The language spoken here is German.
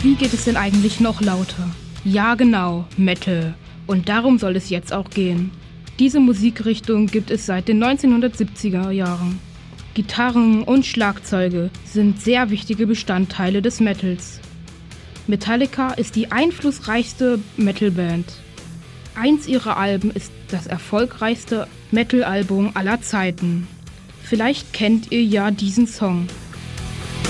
Wie geht es denn eigentlich noch lauter? Ja genau, Metal. Und darum soll es jetzt auch gehen. Diese Musikrichtung gibt es seit den 1970er Jahren. Gitarren und Schlagzeuge sind sehr wichtige Bestandteile des Metals. Metallica ist die einflussreichste Metalband. Eins ihrer Alben ist das erfolgreichste Metal-Album aller Zeiten. Vielleicht kennt ihr ja diesen Song.